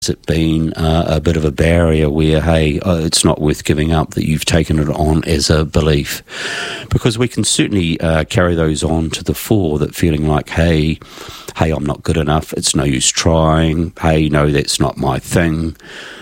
it been a bit of a barrier where, hey, it's not worth giving up, that you've taken it on as a belief? Because we can certainly carry those on to the fore, that feeling like, hey, I'm not good enough, it's no use trying, hey, no, that's not my thing.